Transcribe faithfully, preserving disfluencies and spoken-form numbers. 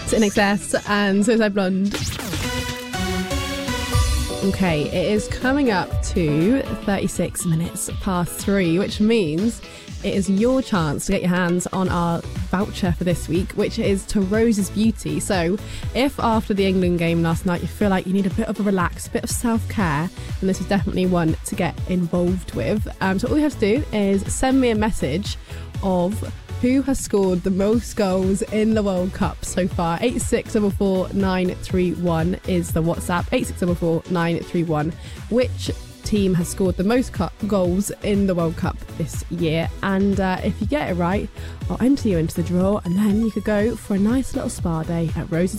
It's In Excess and Suicide Blonde. Okay, it is coming up to thirty-six minutes past three, which means it is your chance to get your hands on our voucher for this week, which is to Rose's Beauty. So if after the England game last night you feel like you need a bit of a relax, a bit of self-care, then this is definitely one to get involved with. Um, so all you have to do is send me a message of who has scored the most goals in the World Cup so far. eight six four four nine three one is the WhatsApp. eight six four four nine three one. Which team has scored the most cu- goals in the World Cup this year? And uh, if you get it right, I'll enter you into the draw, and then you could go for a nice little spa day at Rose's